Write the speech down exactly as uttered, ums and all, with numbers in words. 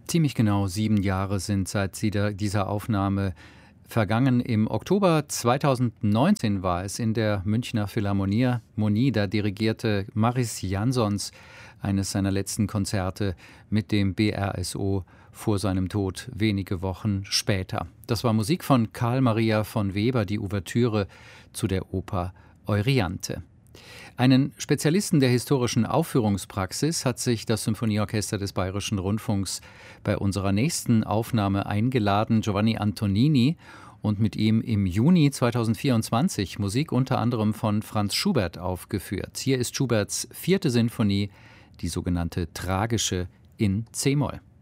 Ziemlich genau sieben Jahre sind seit sie da dieser Aufnahme vergangen. Im Oktober zweitausendneunzehn war es in der Münchner Philharmonie. Monie, da dirigierte Mariss Jansons eines seiner letzten Konzerte mit dem B R S O vor seinem Tod wenige Wochen später. Das war Musik von Carl Maria von Weber, die Ouvertüre zu der Oper Euryanthe. Einen Spezialisten der historischen Aufführungspraxis hat sich das Symphonieorchester des Bayerischen Rundfunks bei unserer nächsten Aufnahme eingeladen, Giovanni Antonini, und mit ihm im Juni zweitausendvierundzwanzig Musik unter anderem von Franz Schubert aufgeführt. Hier ist Schuberts vierte Sinfonie, die sogenannte Tragische in C-Moll.